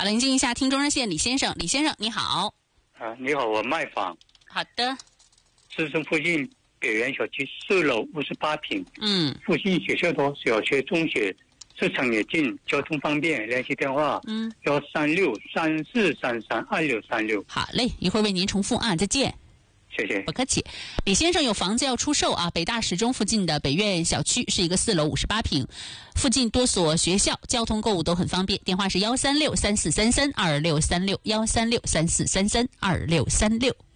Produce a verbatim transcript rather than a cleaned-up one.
好了，您接一下听众热线，李先生，李先生你好。 啊，你好，我卖房。 好的。 市城附近北园小区四楼五十八平。 嗯。 附近学校多，小学、中学，市场也近，交通方便。联系电话：嗯，幺三六三四三三二六三六。 好嘞，一会儿为您重复啊，再见。 谢谢。 不客气。李先生有房子要出售啊，北大十中附近的北苑小区是一个四楼五十八平，附近多所学校，交通购物都很方便。电话是幺三六三四三三二六三六，幺三六三四三三二六三六。